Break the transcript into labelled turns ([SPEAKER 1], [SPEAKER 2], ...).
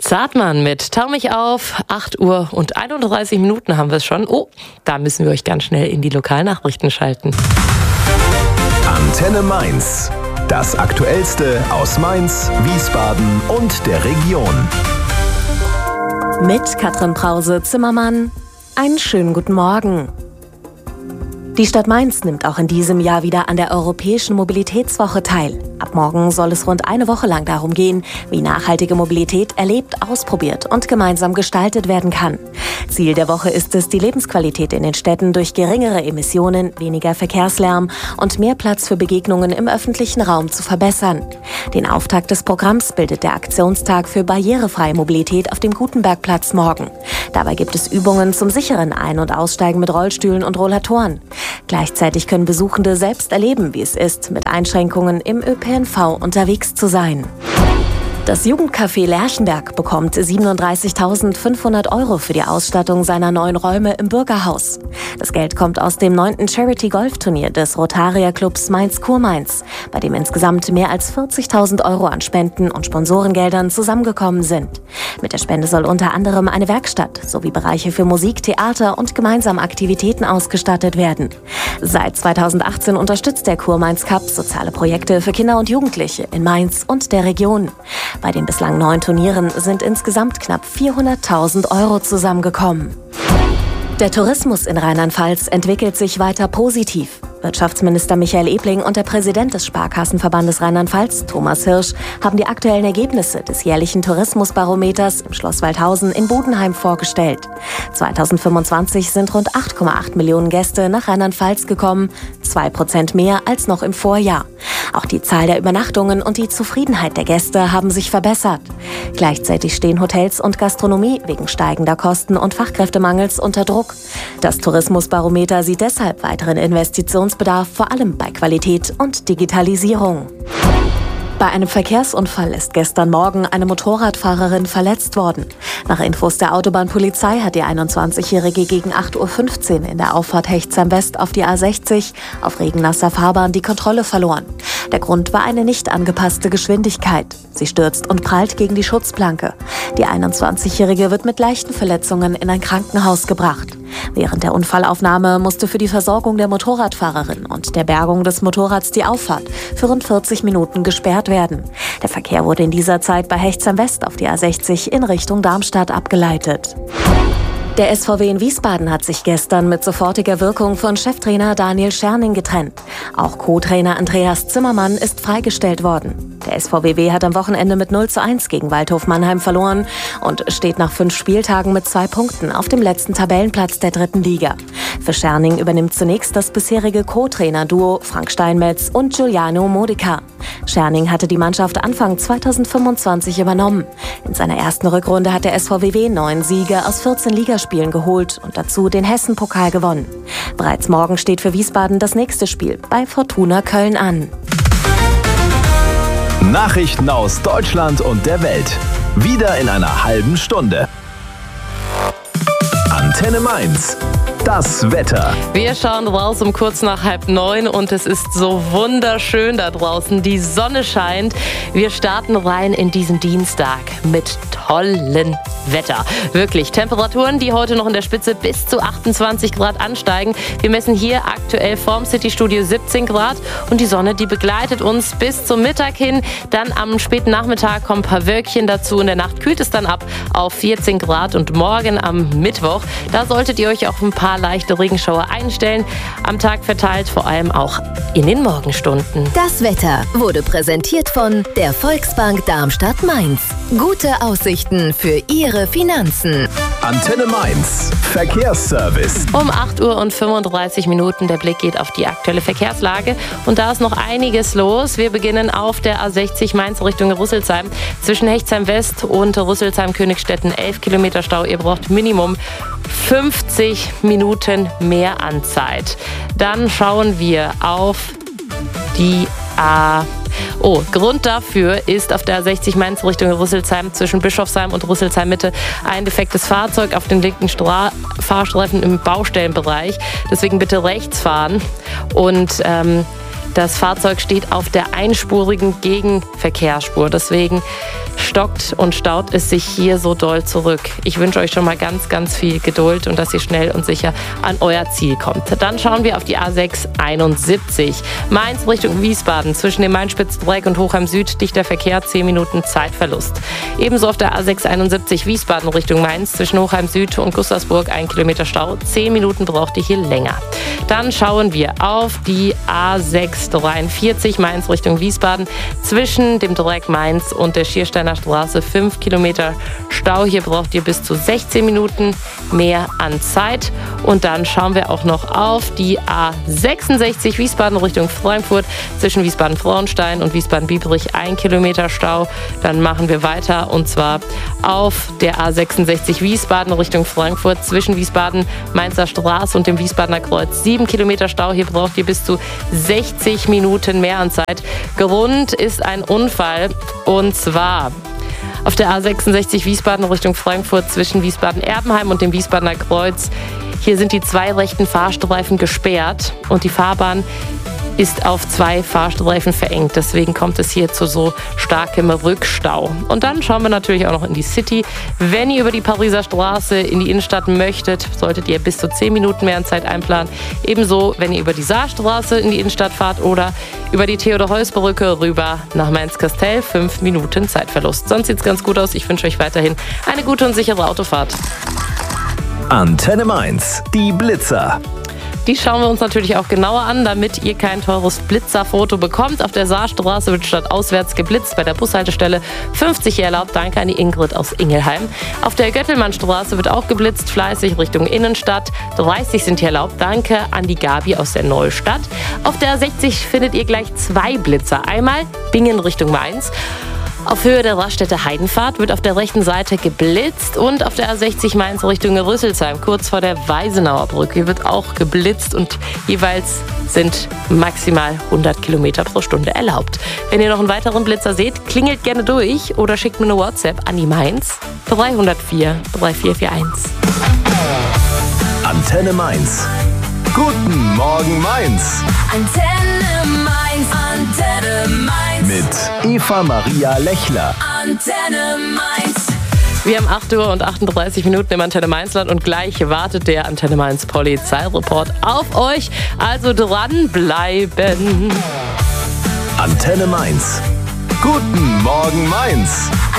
[SPEAKER 1] Zartmann mit Tau mich auf. 8 Uhr und 31 Minuten haben wir es schon. Oh, da müssen wir euch ganz schnell in die Lokalnachrichten schalten.
[SPEAKER 2] Antenne Mainz. Das Aktuellste aus Mainz, Wiesbaden und der Region.
[SPEAKER 3] Mit Katrin Brause-Zimmermann. Einen schönen guten Morgen. Die Stadt Mainz nimmt auch in diesem Jahr wieder an der Europäischen Mobilitätswoche teil. Ab morgen soll es rund eine Woche lang darum gehen, wie nachhaltige Mobilität erlebt, ausprobiert und gemeinsam gestaltet werden kann. Ziel der Woche ist es, die Lebensqualität in den Städten durch geringere Emissionen, weniger Verkehrslärm und mehr Platz für Begegnungen im öffentlichen Raum zu verbessern. Den Auftakt des Programms bildet der Aktionstag für barrierefreie Mobilität auf dem Gutenbergplatz morgen. Dabei gibt es Übungen zum sicheren Ein- und Aussteigen mit Rollstühlen und Rollatoren. Gleichzeitig können Besuchende selbst erleben, wie es ist, mit Einschränkungen im ÖPNV unterwegs zu sein. Das Jugendcafé Lerchenberg bekommt 37.500 € für die Ausstattung seiner neuen Räume im Bürgerhaus. Das Geld kommt aus dem 9. Charity-Golf-Turnier des Rotarier-Clubs Mainz-Kurmainz, bei dem insgesamt mehr als 40.000 € an Spenden und Sponsorengeldern zusammengekommen sind. Mit der Spende soll unter anderem eine Werkstatt sowie Bereiche für Musik, Theater und gemeinsame Aktivitäten ausgestattet werden. Seit 2018 unterstützt der Kurmainz Cup soziale Projekte für Kinder und Jugendliche in Mainz und der Region. Bei den bislang 9 Turnieren sind insgesamt knapp 400.000 € zusammengekommen. Der Tourismus in Rheinland-Pfalz entwickelt sich weiter positiv. Wirtschaftsminister Michael Ebling und der Präsident des Sparkassenverbandes Rheinland-Pfalz, Thomas Hirsch, haben die aktuellen Ergebnisse des jährlichen Tourismusbarometers im Schloss Waldhausen in Bodenheim vorgestellt. 2025 sind rund 8,8 Millionen Gäste nach Rheinland-Pfalz gekommen, 2% mehr als noch im Vorjahr. Auch die Zahl der Übernachtungen und die Zufriedenheit der Gäste haben sich verbessert. Gleichzeitig stehen Hotels und Gastronomie wegen steigender Kosten und Fachkräftemangels unter Druck. Das Tourismusbarometer sieht deshalb weiteren Investitionsbedarf, vor allem bei Qualität und Digitalisierung. Bei einem Verkehrsunfall ist gestern Morgen eine Motorradfahrerin verletzt worden. Nach Infos der Autobahnpolizei hat die 21-Jährige gegen 8:15 Uhr in der Auffahrt Hechtsheim West auf die A60 auf regennasser Fahrbahn die Kontrolle verloren. Der Grund war eine nicht angepasste Geschwindigkeit. Sie stürzt und prallt gegen die Schutzplanke. Die 21-Jährige wird mit leichten Verletzungen in ein Krankenhaus gebracht. Während der Unfallaufnahme musste für die Versorgung der Motorradfahrerin und der Bergung des Motorrads die Auffahrt für rund 40 Minuten gesperrt werden. Der Verkehr wurde in dieser Zeit bei Hechtsheim West auf die A60 in Richtung Darmstadt abgeleitet. Der SVW in Wiesbaden hat sich gestern mit sofortiger Wirkung von Cheftrainer Daniel Scherning getrennt. Auch Co-Trainer Andreas Zimmermann ist freigestellt worden. Der SVW hat am Wochenende mit 0:1 gegen Waldhof Mannheim verloren und steht nach 5 Spieltagen mit 2 Punkten auf dem letzten Tabellenplatz der 3. Liga. Für Scherning übernimmt zunächst das bisherige Co-Trainer-Duo Frank Steinmetz und Giuliano Modica. Scherning hatte die Mannschaft Anfang 2025 übernommen. In seiner ersten Rückrunde hat der SVW 9 Siege aus 14 Ligaspielen geholt und dazu den Hessen-Pokal gewonnen. Bereits morgen steht für Wiesbaden das nächste Spiel bei Fortuna Köln an.
[SPEAKER 2] Nachrichten aus Deutschland und der Welt. Wieder in einer halben Stunde. Antenne Mainz. Das Wetter.
[SPEAKER 1] Wir schauen raus um kurz nach 8:30 und es ist so wunderschön da draußen. Die Sonne scheint. Wir starten rein in diesen Dienstag mit tollem Wetter. Wirklich Temperaturen, die heute noch in der Spitze bis zu 28 Grad ansteigen. Wir messen hier aktuell vorm City-Studio 17 Grad und die Sonne, die begleitet uns bis zum Mittag hin. Dann am späten Nachmittag kommen ein paar Wölkchen dazu. In der Nacht kühlt es dann ab auf 14 Grad und morgen am Mittwoch, da solltet ihr euch auf ein paar leichte Regenschauer einstellen. Am Tag verteilt, vor allem auch in den Morgenstunden.
[SPEAKER 4] Das Wetter wurde präsentiert von der Volksbank Darmstadt-Mainz. Gute Aussichten für Ihre Finanzen.
[SPEAKER 2] Antenne Mainz. Verkehrsservice.
[SPEAKER 1] Um 8:35 Uhr. Der Blick geht auf die aktuelle Verkehrslage. Und da ist noch einiges los. Wir beginnen auf der A60 Mainz Richtung Rüsselsheim. Zwischen Hechtsheim West und Rüsselsheim-Königstetten 11 Kilometer Stau. Ihr braucht Minimum 50 Minuten mehr an Zeit. Dann schauen wir auf die Grund dafür ist auf der A60 Mainz Richtung Rüsselsheim zwischen Bischofsheim und Rüsselsheim Mitte ein defektes Fahrzeug auf den linken Fahrstreifen im Baustellenbereich. Deswegen bitte rechts fahren und Das Fahrzeug steht auf der einspurigen Gegenverkehrsspur. Deswegen stockt und staut es sich hier so doll zurück. Ich wünsche euch schon mal ganz, ganz viel Geduld und dass ihr schnell und sicher an euer Ziel kommt. Dann schauen wir auf die A6 71. Mainz Richtung Wiesbaden. Zwischen dem Main-Spitz-Dreieck und Hochheim Süd dichter Verkehr, 10 Minuten Zeitverlust. Ebenso auf der A6 71 Wiesbaden Richtung Mainz. Zwischen Hochheim Süd und Gustavsburg 1 Kilometer Stau. 10 Minuten braucht ihr hier länger. Dann schauen wir auf die A6 43 Mainz Richtung Wiesbaden. Zwischen dem Dreieck Mainz und der Schiersteiner Straße 5 Kilometer Stau. Hier braucht ihr bis zu 16 Minuten mehr an Zeit. Und dann schauen wir auch noch auf die A66 Wiesbaden Richtung Frankfurt. Zwischen Wiesbaden-Frauenstein und Wiesbaden-Biebrich 1 Kilometer Stau. Dann machen wir weiter und zwar auf der A66 Wiesbaden Richtung Frankfurt. Zwischen Wiesbaden-Mainzer Straße und dem Wiesbadener Kreuz 7 Kilometer Stau. Hier braucht ihr bis zu 60 Minuten mehr an Zeit. Grund ist ein Unfall und zwar auf der A66 Wiesbaden Richtung Frankfurt zwischen Wiesbaden-Erbenheim und dem Wiesbadener Kreuz. Hier sind die 2 rechten Fahrstreifen gesperrt und die Fahrbahn ist auf 2 Fahrstreifen verengt. Deswegen kommt es hier zu so starkem Rückstau. Und dann schauen wir natürlich auch noch in die City. Wenn ihr über die Pariser Straße in die Innenstadt möchtet, solltet ihr bis zu 10 Minuten mehr an Zeit einplanen. Ebenso, wenn ihr über die Saarstraße in die Innenstadt fahrt oder über die Theodor-Heuss-Brücke rüber nach Mainz-Kastel, 5 Minuten Zeitverlust. Sonst sieht es ganz gut aus. Ich wünsche euch weiterhin eine gute und sichere Autofahrt.
[SPEAKER 2] Antenne Mainz, die Blitzer.
[SPEAKER 1] Die schauen wir uns natürlich auch genauer an, damit ihr kein teures Blitzerfoto bekommt. Auf der Saarstraße wird statt auswärts geblitzt, bei der Bushaltestelle 50 erlaubt. Danke an die Ingrid aus Ingelheim. Auf der Göttelmannstraße wird auch geblitzt, fleißig Richtung Innenstadt. 30 sind hier erlaubt. Danke an die Gabi aus der Neustadt. Auf der 60 findet ihr gleich 2 Blitzer. Einmal Bingen Richtung Mainz. Auf Höhe der Raststätte Heidenfahrt wird auf der rechten Seite geblitzt und auf der A60 Mainz Richtung Rüsselsheim, kurz vor der Weisenauer Brücke, hier wird auch geblitzt und jeweils sind maximal 100 Kilometer pro Stunde erlaubt. Wenn ihr noch einen weiteren Blitzer seht, klingelt gerne durch oder schickt mir eine WhatsApp an die Mainz 304 3441.
[SPEAKER 2] Antenne Mainz. Guten Morgen Mainz.
[SPEAKER 5] Antenne Mainz, Antenne Mainz.
[SPEAKER 2] Mit Eva Maria Lechler.
[SPEAKER 5] Antenne Mainz.
[SPEAKER 1] Wir haben 8 Uhr und 38 Minuten im Antenne Mainzland und gleich wartet der Antenne Mainz Polizeireport auf euch. Also dranbleiben.
[SPEAKER 2] Antenne Mainz. Guten Morgen Mainz.